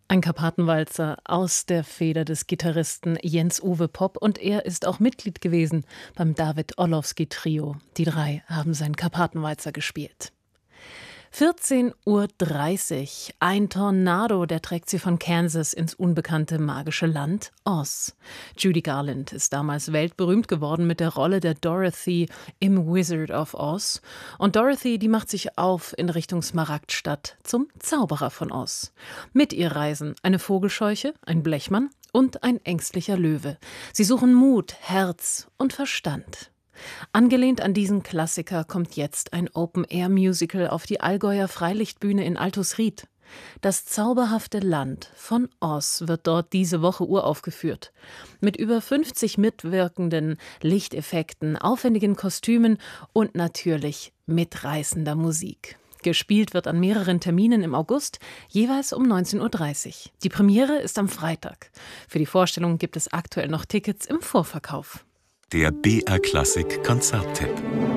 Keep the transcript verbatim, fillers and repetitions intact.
Ein Karpatenwalzer aus der Feder des Gitarristen Jens-Uwe Popp, und er ist auch Mitglied gewesen beim David Orlowski Trio. Die drei haben seinen Karpatenwalzer gespielt. vierzehn Uhr dreißig. Ein Tornado, der trägt sie von Kansas ins unbekannte magische Land Oz. Judy Garland ist damals weltberühmt geworden mit der Rolle der Dorothy im Wizard of Oz. Und Dorothy, die macht sich auf in Richtung Smaragdstadt zum Zauberer von Oz. Mit ihr reisen eine Vogelscheuche, ein Blechmann und ein ängstlicher Löwe. Sie suchen Mut, Herz und Verstand. Angelehnt an diesen Klassiker kommt jetzt ein Open-Air-Musical auf die Allgäuer Freilichtbühne in Altusried. Das zauberhafte Land von Oz wird dort diese Woche uraufgeführt. Mit über fünfzig mitwirkenden Lichteffekten, aufwendigen Kostümen und natürlich mitreißender Musik. Gespielt wird an mehreren Terminen im August, jeweils um neunzehn Uhr dreißig. Die Premiere ist am Freitag. Für die Vorstellung gibt es aktuell noch Tickets im Vorverkauf. Der B R Klassik Konzerttipp.